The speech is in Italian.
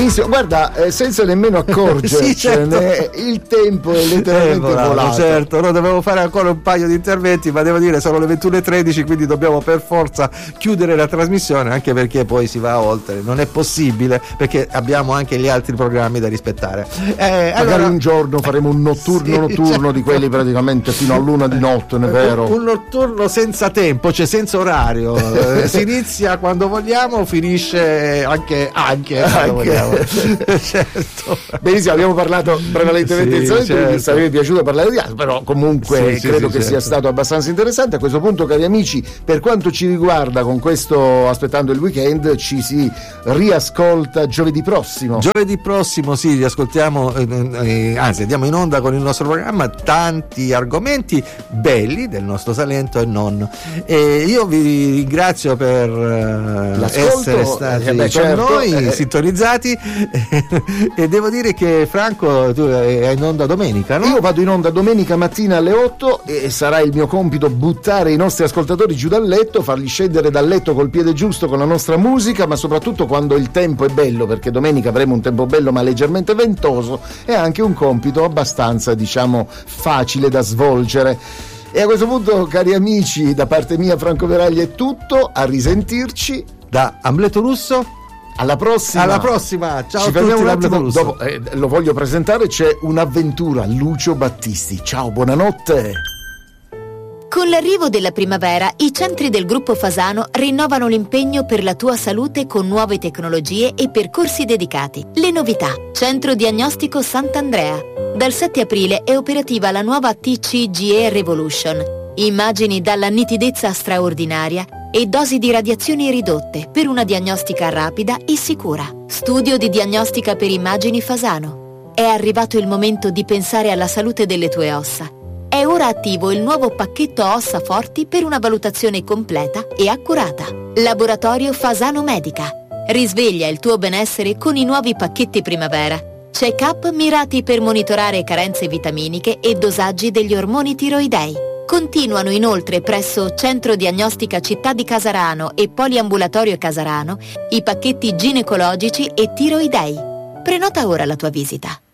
Benissimo, guarda, senza nemmeno accorgercene, sì, certo. Il tempo è letteralmente volato. Certo, noi dovevo fare ancora un paio di interventi, ma devo dire sono le 21:13, quindi dobbiamo per forza chiudere la trasmissione, anche perché poi si va oltre, non è possibile, perché abbiamo anche gli altri programmi da rispettare. Magari allora un giorno faremo un notturno certo. di quelli praticamente fino all'1 di notte, non è vero? Un notturno senza tempo, cioè senza orario. Si inizia quando vogliamo, finisce anche quando vogliamo. Certo. Benissimo, abbiamo parlato prevalentemente Sì, di certo. sarebbe piaciuto parlare di altro, però comunque Sì, credo sì, che sia certo. stato abbastanza interessante. A questo punto, cari amici, per quanto ci riguarda, con questo aspettando il weekend, ci si riascolta giovedì prossimo. Giovedì prossimo sì, riascoltiamo, anzi andiamo in onda con il nostro programma, tanti argomenti belli del nostro Salento e non. E io vi ringrazio per essere stati con noi, sintonizzati, e devo dire che Franco, tu hai in onda domenica, no? Io vado in onda domenica mattina alle 8 e sarà il mio compito buttare i nostri ascoltatori giù dal letto, farli scendere dal letto col piede giusto con la nostra musica, ma soprattutto quando il tempo è bello, perché domenica avremo un tempo bello ma leggermente ventoso, è anche un compito abbastanza, diciamo, facile da svolgere. E a questo punto, cari amici, da parte mia Franco Veraglia è tutto, a risentirci da Amleto Russo. Alla prossima. Ciao Ci a fermiamo tutti. un attimo. Dopo, lo voglio presentare. C'è un'avventura. Lucio Battisti. Ciao, buonanotte. Con l'arrivo della primavera, i centri del gruppo Fasano rinnovano l'impegno per la tua salute con nuove tecnologie e percorsi dedicati. Le novità. Centro Diagnostico Sant'Andrea. Dal 7 aprile è operativa la nuova TCGE Revolution. Immagini dalla nitidezza straordinaria e dosi di radiazioni ridotte per una diagnostica rapida e sicura. Studio di diagnostica per immagini Fasano. È arrivato il momento di pensare alla salute delle tue ossa. È ora attivo il nuovo pacchetto ossa forti per una valutazione completa e accurata. Laboratorio Fasano Medica. Risveglia il tuo benessere con i nuovi pacchetti primavera. Check-up mirati per monitorare carenze vitaminiche e dosaggi degli ormoni tiroidei. Continuano inoltre presso Centro Diagnostica Città di Casarano e Poliambulatorio Casarano i pacchetti ginecologici e tiroidei. Prenota ora la tua visita.